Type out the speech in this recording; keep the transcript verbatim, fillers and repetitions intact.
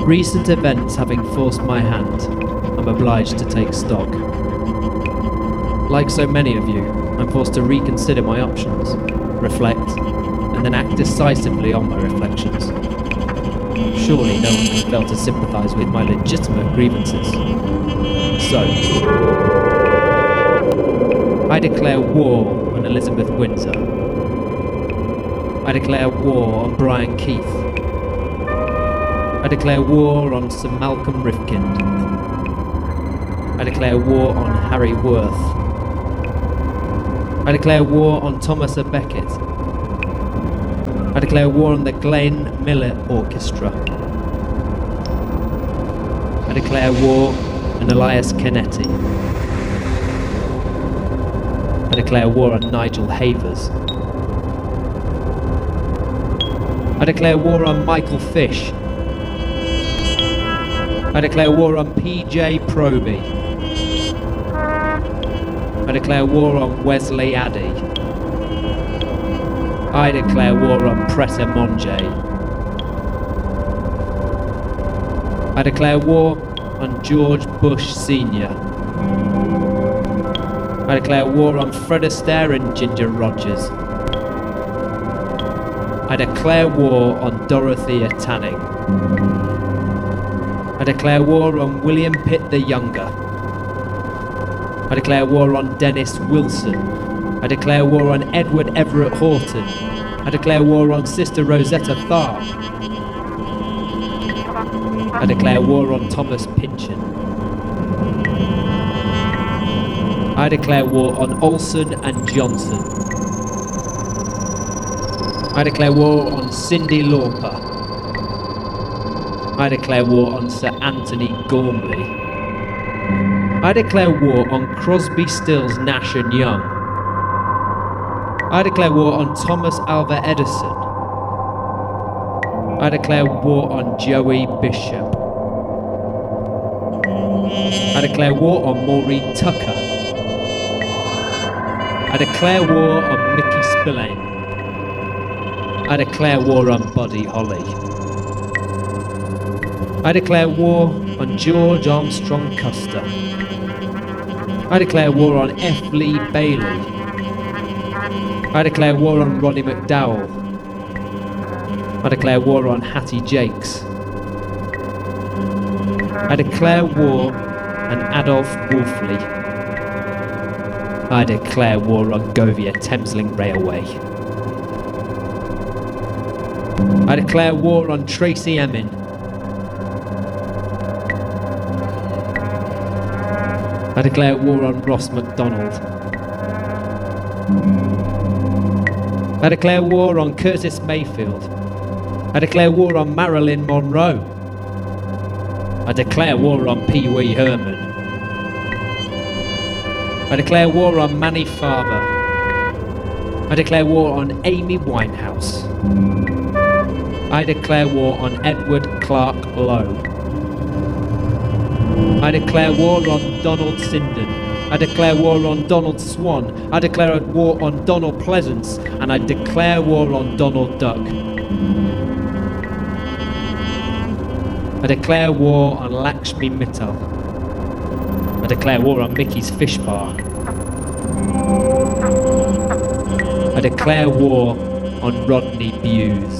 Recent events having forced my hand, I'm obliged to take stock. Like so many of you, I'm forced to reconsider my options, reflect, and then act decisively on my reflections. Surely no one can fail to sympathise with my legitimate grievances. So, I declare war on Elizabeth Windsor. I declare war on Brian Keith. I declare war on Sir Malcolm Rifkind. I declare war on Harry Worth. I declare war on Thomas A. Becket. I declare war on the Glenn Miller Orchestra. I declare war on Elias Canetti. I declare war on Nigel Havers. I declare war on Michael Fish. I declare war on P J Proby. I declare war on Wesley Addy. I declare war on Preta Monge. I declare war on George Bush Senior I declare war on Fred Astaire and Ginger Rogers. I declare war on Dorothea Tanning. I declare war on William Pitt the Younger. I declare war on Dennis Wilson. I declare war on Edward Everett Horton. I declare war on Sister Rosetta Tharpe. I declare war on Thomas Pynchon. I declare war on Olsen and Johnson. I declare war on Cyndi Lauper. I declare war on Sir Anthony Gormley. I declare war on Crosby, Stills, Nash and Young. I declare war on Thomas Alva Edison. I declare war on Joey Bishop. I declare war on Maureen Tucker. I declare war on Mickey Spillane. I declare war on Buddy Holly. I declare war on George Armstrong Custer. I declare war on F. Lee Bailey. I declare war on Roddy McDowell. I declare war on Hattie Jakes. I declare war on Adolf Wolfley. I declare war on Govia Thameslink Railway. I declare war on Tracy Emin. I declare war on Ross MacDonald. I declare war on Curtis Mayfield. I declare war on Marilyn Monroe. I declare war on Pee Wee Herman. I declare war on Manny Farber. I declare war on Amy Winehouse. I declare war on Edward Clark Lowe. I declare war on Donald Sinden. I declare war on Donald Swan. I declare war on Donald Pleasance. And I declare war on Donald Duck. I declare war on Lakshmi Mittal. I declare war on Mickey's Fish Bar. I declare war on Rodney Bewes.